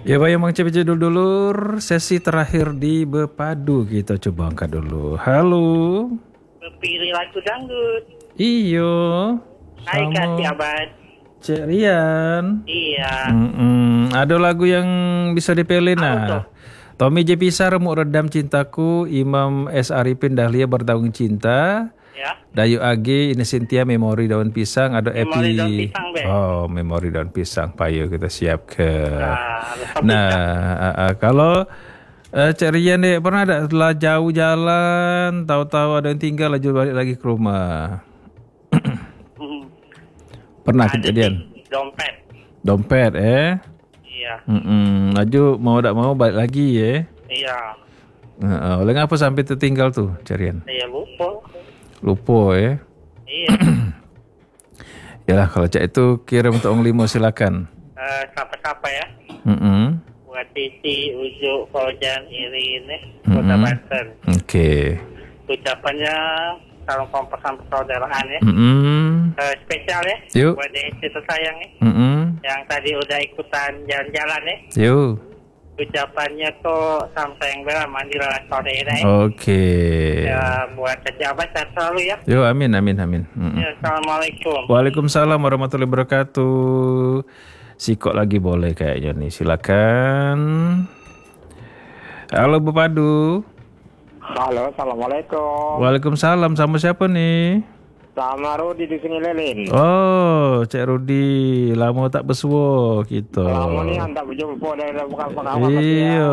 Ya Bayang Mang Cepi dulur sesi terakhir di Bepadu kita coba angkat dulu. Halo. Pilih lagu dangdut. Iyo. Hai kasih Sama abad. Cek Rian. Iya. Ada lagu yang bisa dipilih Apa tuh? nah. Tommy J. Pisar, Remuk Redam Cintaku, Imam S. Arifin Dahlia Berdaung Cinta, Ya. Dayu AG, Ine Sintia Memori Daun Pisang, ada Memori Epi. Daun Pisang, Be. Oh, Memori Daun Pisang, payo kita siap ke. Nah, Kalau Cek Rian deh pernah ada setelah jauh jalan, tahu-tahu ada yang tinggal laju balik lagi ke rumah. Pernah ada kejadian? sih, dompet. Dompet Iya. Laju mau tak mau balik lagi ya. Iya. Oleh ngapa sampai tertinggal tuh Cek Rian? Saya lupa. Lupa ya. Iya. Yalah kalau Cek itu kirim untuk Ong Limo silakan. Siapa-siapa ya? Buat Titi, Uju, Faujan, Irin, Kota Banten. Oke. Ucapannya salam kompas persaudaraan ya. Spesial ya. Yuk. Buat Desi tersayang ya. Yang tadi udah ikutan jalan-jalan ya. Yuk. Ucapannya tuh sampai yang bela mandi lah sore ini. Oke. Ya buat pejabat sehat selalu ya. Yo amin. Ya, assalamualaikum. Waalaikumsalam warahmatullahi wabarakatuh. Sikok lagi boleh kayaknya nih. Silakan. Halo Bepadu. Halo, assalamualaikum. Waalaikumsalam. Sama siapa nih? Sama Rudi di sini Lelin. Oh, Cek Rudi, lama tak bersuara kita. Lama nih anda berjumpa dari bukan pengawas. Iya.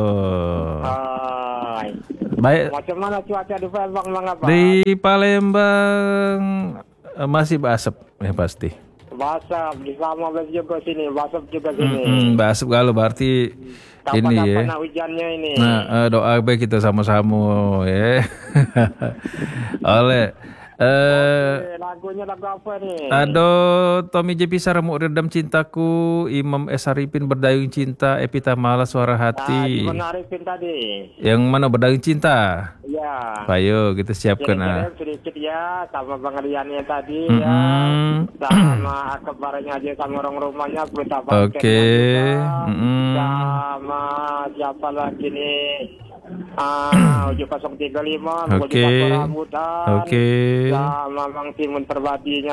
Hai. Baik. Macam mana cuaca di Palembang mengapa? Di Palembang masih basap ya pasti. Basap, di sama juga sini, basap juga sini. Basap kalau berarti ini ya. Kapan hujannya ini? Nah, doa baik kita sama-sama ya. Oleh lagunya lagu apa nih? ada Tommy J. Pisar, Remuk Redam Cintaku, Imam S. Arifin Berdayung Cinta, Epita Mala Suara Hati. Gimana Arifin tadi? Yang mana Berdayung Cinta? Ya. Ayo kita siapkan Sedikit ya, sama pengaliannya tadi ya, sama kabarnya aja sama orang rumahnya, Oke. sama siapa lagi nih? 035 Oke. rambutan, Oke. sama Mang Timun Terbadinya